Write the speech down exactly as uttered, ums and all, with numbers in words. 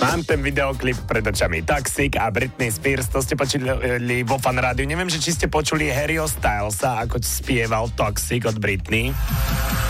Mám ten videoklip pred očami. Toxic a Britney Spears, to ste počuli vo Fan Rádiu. Neviem, že či ste počuli Harryho Stylesa, ako spieval Toxic od Britney.